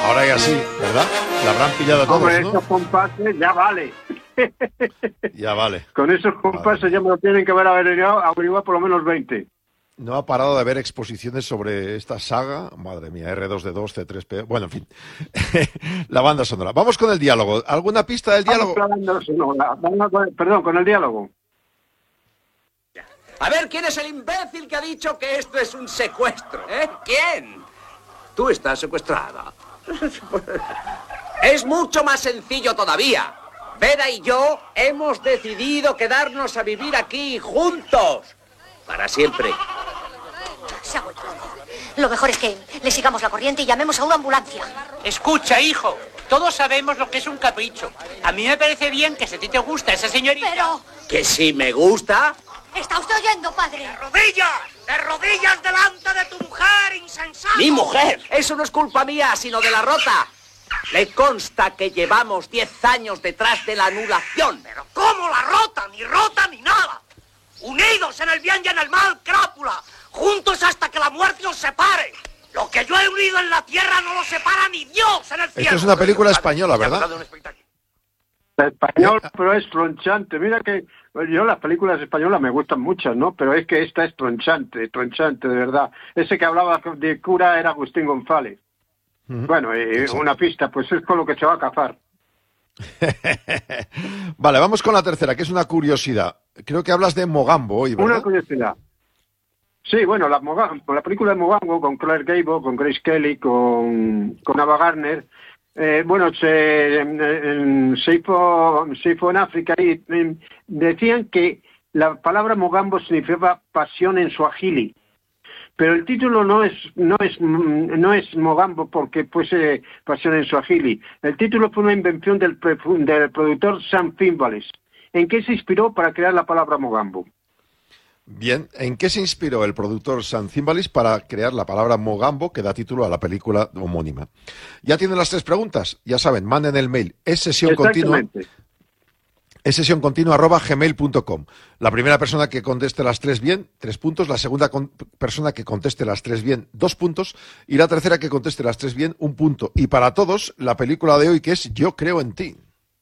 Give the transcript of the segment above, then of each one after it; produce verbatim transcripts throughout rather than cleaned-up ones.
Ahora ya sí, ¿verdad? La habrán pillado a todos, Hombre, ¿no? esos compases ya vale. Ya vale. Con esos compases ya me lo tienen que haber averiguado, averiguado por lo menos veinte. No ha parado de haber exposiciones sobre esta saga. Madre mía, erre dos de dos, ce tres pe. Bueno, en fin. La banda sonora. Vamos con el diálogo. ¿Alguna pista del diálogo? Vamos con la banda sonora. Vamos con- Perdón, con el diálogo. A ver, ¿quién es el imbécil que ha dicho que esto es un secuestro? ¿Eh? ¿Quién? Tú estás secuestrada. Es mucho más sencillo todavía. Vera y yo hemos decidido quedarnos a vivir aquí juntos. Para siempre. Se ha vuelto loco. Lo mejor es que le sigamos la corriente y llamemos a una ambulancia. Escucha, hijo. Todos sabemos lo que es un capricho. A mí me parece bien que si a ti te gusta esa señorita... Pero... ¿Que si me gusta? ¿Está usted oyendo, padre? ¡De rodillas! ¡De rodillas delante de tu mujer, insensato! ¡Mi mujer! Eso no es culpa mía, sino de la rota. Le consta que llevamos diez años detrás de la anulación. ¿Pero cómo la rota? Ni rota ni nada. Unidos en el bien y en el mal, crápula. Juntos hasta que la muerte os separe. Lo que yo he unido en la tierra no lo separa ni Dios en el cielo. Esto es una película española, ¿verdad? Español, pero es tronchante. Mira que yo las películas españolas me gustan muchas, ¿no? Pero es que esta es tronchante, tronchante, de verdad. Ese que hablaba de cura era Agustín González. Uh-huh. Bueno, eh, una pista, pues es con lo que se va a cazar. Vale, vamos con la tercera, que es una curiosidad. Creo que hablas de Mogambo hoy, ¿verdad? Una curiosidad. Sí, bueno, la, Mogambo, la película de Mogambo con Claire Gable, con Grace Kelly, con, con Ava Gardner. Eh, bueno, se, en, se, hizo, se hizo en África y eh, decían que la palabra Mogambo significaba pasión en suajili. Pero el título no es no es no es Mogambo porque fuese pasión en suajili. El título fue una invención del, del productor Sam Finbalis. ¿En qué se inspiró para crear la palabra Mogambo? Bien, ¿en qué se inspiró el productor Sam Finbalis para crear la palabra Mogambo que da título a la película homónima? Ya tienen las tres preguntas, ya saben, manden el mail, es sesión continua. Es sesión continua arroba gmail punto com. La primera persona que conteste las tres bien, tres puntos. La segunda persona que conteste las tres bien, dos puntos. Y la tercera que conteste las tres bien, un punto. Y para todos, la película de hoy que es Yo creo en ti.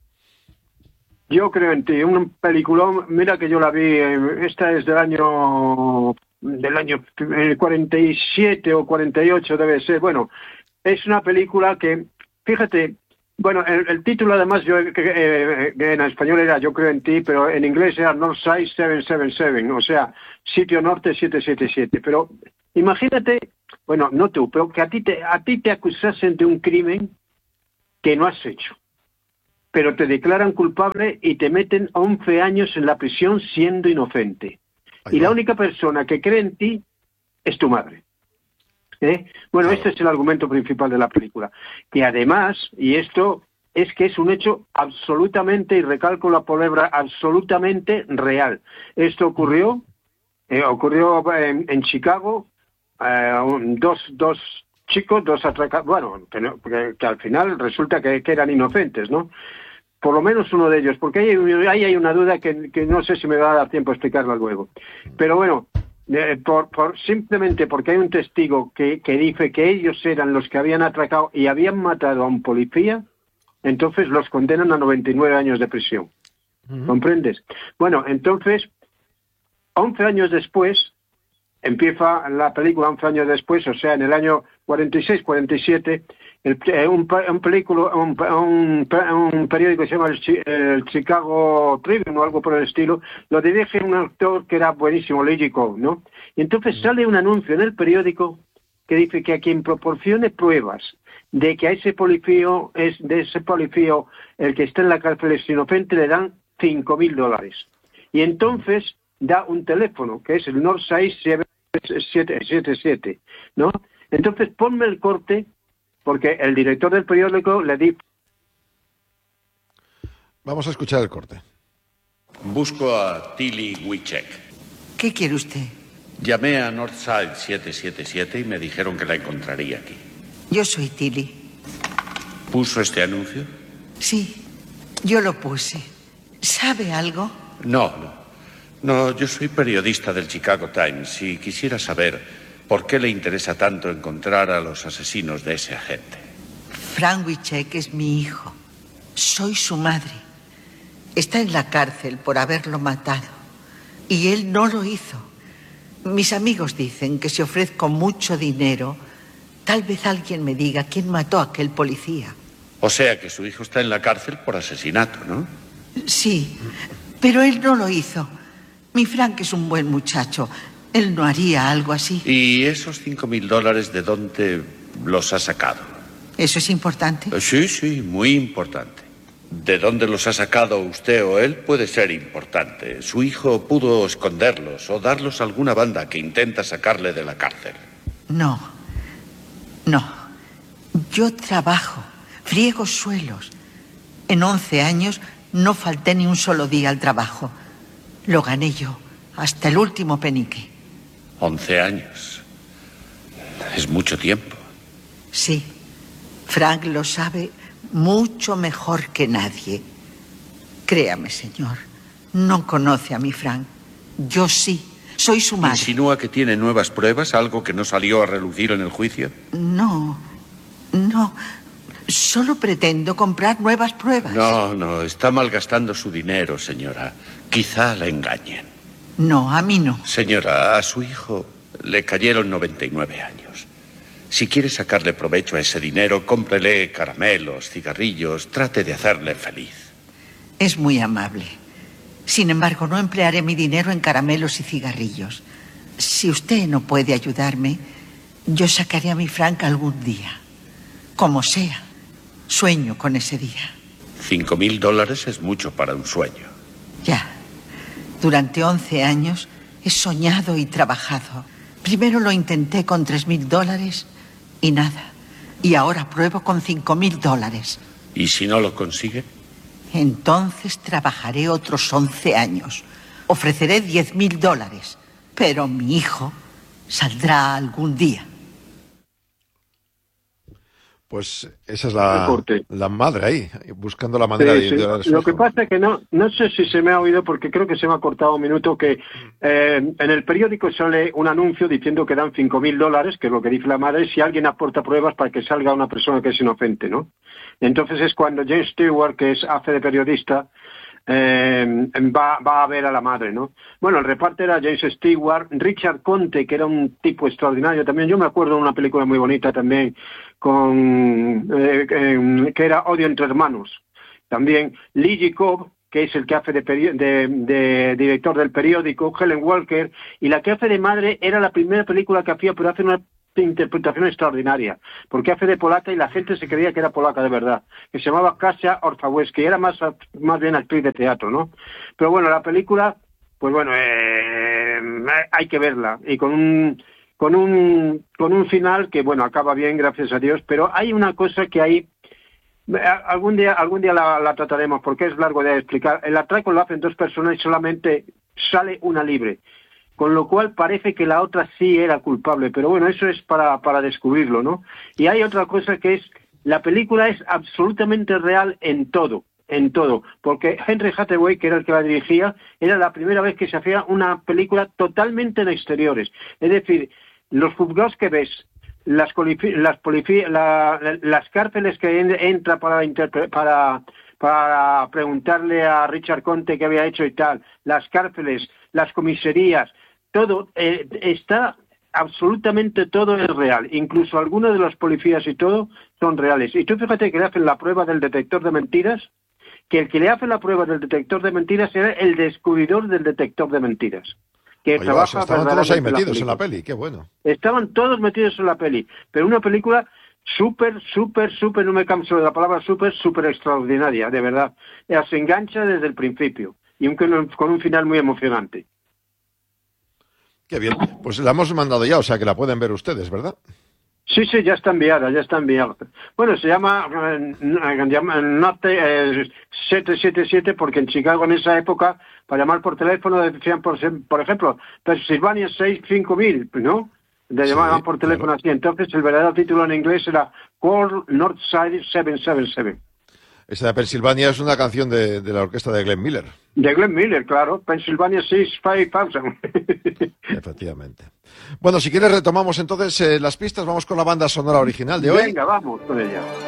Yo creo en ti. Un peliculón, mira que yo la vi, esta es del año del año cuarenta y siete o cuarenta y ocho debe ser. Bueno, es una película que, fíjate... Bueno, el, el título además yo eh, eh, en español era Yo creo en ti, pero en inglés era Northside siete siete siete, o sea, Sitio Norte siete siete siete. Pero imagínate, bueno, no tú, pero que a ti te a ti te acusasen de un crimen que no has hecho, pero te declaran culpable y te meten once años en la prisión siendo inocente. Ahí y va. La única persona que cree en ti es tu madre. ¿Eh? Bueno, claro. Este es el argumento principal de la película. Que además, y esto es que es un hecho absolutamente, y recalco la palabra, absolutamente real. Esto ocurrió, eh, ocurrió en, en Chicago, eh, un, dos, dos chicos, dos atracados, bueno, que, no, que, que al final resulta que, que eran inocentes, ¿no? Por lo menos uno de ellos, porque ahí hay, ahí hay una duda que, que no sé si me va a dar tiempo a explicarla luego. Pero bueno... Eh, por, por simplemente porque hay un testigo que, que dice que ellos eran los que habían atracado y habían matado a un policía, entonces los condenan a noventa y nueve años de prisión. Uh-huh. ¿Comprendes? Bueno, entonces, once años después, empieza la película once años después, o sea, en el año cuarenta y seis, cuarenta y siete, el, un, un, película, un, un, un periódico que se llama el, el Chicago Tribune o algo por el estilo, lo dirige un actor que era buenísimo, Lee Cole, ¿no? Y entonces mm. sale un anuncio en el periódico que dice que a quien proporcione pruebas de que a ese policía, es de ese policía, el que está en la cárcel es inocente, le dan cinco mil dólares. Y entonces da un teléfono, que es el Northside siete siete siete, ¿no? Entonces ponme el corte, porque el director del periódico le dice... Vamos a escuchar el corte. Busco a Tilly Witchek. ¿Qué quiere usted? Llamé a Northside siete siete siete y me dijeron que la encontraría aquí. Yo soy Tilly. ¿Puso este anuncio? Sí, yo lo puse. ¿Sabe algo? No, no. No, yo soy periodista del Chicago Times y quisiera saber por qué le interesa tanto encontrar a los asesinos de ese agente. Frank Wilczek es mi hijo. Soy su madre. Está en la cárcel por haberlo matado. Y él no lo hizo. Mis amigos dicen que si ofrezco mucho dinero, tal vez alguien me diga quién mató a aquel policía. O sea que su hijo está en la cárcel por asesinato, ¿no? Sí, pero él no lo hizo. Mi Frank es un buen muchacho. Él no haría algo así. ¿Y esos cinco mil dólares de dónde los ha sacado? ¿Eso es importante? Sí, sí, muy importante. De dónde los ha sacado usted o él puede ser importante. Su hijo pudo esconderlos o darlos a alguna banda que intenta sacarle de la cárcel. No, no. Yo trabajo, friego suelos. En once años no falté ni un solo día al trabajo. Lo gané yo, hasta el último penique. Once años. Es mucho tiempo. Sí, Frank lo sabe mucho mejor que nadie. Créame, señor, no conoce a mi Frank. Yo sí, soy su madre. ¿Insinúa que tiene nuevas pruebas, algo que no salió a relucir en el juicio? No, no. Solo pretendo comprar nuevas pruebas. No, no, está malgastando su dinero, señora. Quizá la engañen. No, a mí no. Señora, a su hijo le cayeron noventa y nueve años. Si quiere sacarle provecho a ese dinero, cómprele caramelos, cigarrillos, trate de hacerle feliz. Es muy amable. Sin embargo, no emplearé mi dinero en caramelos y cigarrillos. Si usted no puede ayudarme, yo sacaré a mi Frank algún día. Como sea, sueño con ese día. Cinco mil dólares es mucho para un sueño. Ya. Durante once años he soñado y trabajado. Primero lo intenté con tres mil dólares y nada. Y ahora pruebo con cinco mil dólares. ¿Y si no lo consigue? Entonces trabajaré otros once años. Ofreceré diez mil dólares. Pero mi hijo saldrá algún día. Pues esa es la, la madre ahí, buscando la manera sí, de sí. ayudar a su Lo hijo. que pasa es que no, no sé si se me ha oído, porque creo que se me ha cortado un minuto, que eh, en el periódico sale un anuncio diciendo que dan cinco mil dólares, que es lo que dice la madre, si alguien aporta pruebas para que salga una persona que es inocente, ¿no? Entonces es cuando James Stewart, que es hace de periodista, Eh, va, va a ver a la madre, ¿no? Bueno, el reparto era James Stewart, Richard Conte, que era un tipo extraordinario también. Yo me acuerdo de una película muy bonita también, con eh, eh, que era Odio entre hermanos. También Lee Jacob, que es el que hace de, de, de director del periódico, Helen Walker, y la que hace de madre era la primera película que hacía, pero hace una interpretación extraordinaria, porque hace de polaca y la gente se creía que era polaca de verdad, que se llamaba Kasia Orszagowski, era más, más bien actriz de teatro, ¿no? Pero bueno, la película, pues bueno, eh, hay que verla, y con un, con un, con un final que, bueno, acaba bien, gracias a Dios, pero hay una cosa que hay, algún día, algún día la, la trataremos, porque es largo de explicar. El atraco lo hacen dos personas y solamente sale una libre, con lo cual parece que la otra sí era culpable, pero bueno, eso es para, para descubrirlo, ¿no? Y hay otra cosa que es, la película es absolutamente real en todo, en todo, porque Henry Hathaway, que era el que la dirigía, era la primera vez que se hacía una película totalmente en exteriores, es decir, los juzgados que ves, las, las, la, las cárceles que en, entra para, para, para preguntarle a Richard Conte qué había hecho y tal, las cárceles, las comisarías, todo eh, está absolutamente todo es real, incluso algunos de los policías y todo son reales. Y tú fíjate que le hacen la prueba del detector de mentiras, que el que le hace la prueba del detector de mentiras era el descubridor del detector de mentiras, que Oye, trabaja o sea, estaban todos ahí metidos la en la peli, qué bueno. Estaban todos metidos en la peli, pero una película súper, súper, súper, no me canso de la palabra súper, súper extraordinaria, de verdad. Se engancha desde el principio y un, con un final muy emocionante. Qué bien, pues la hemos mandado ya, o sea que la pueden ver ustedes, ¿verdad? Sí, sí, ya está enviada, ya está enviada. Bueno, se llama, eh, llama Note eh, siete siete siete porque en Chicago en esa época, para llamar por teléfono decían, por, por ejemplo, Pennsylvania seis cinco mil, ¿no? Le llamaban sí, por teléfono claro. Así. Entonces el verdadero título en inglés era Call Northside siete siete siete. Esa de Pensilvania es una canción de, de la orquesta de Glenn Miller. De Glenn Miller, claro. Pennsylvania seis cinco mil. Efectivamente. Bueno, si quieres retomamos entonces eh, las pistas. Vamos con la banda sonora original de hoy. Venga, vamos con ella.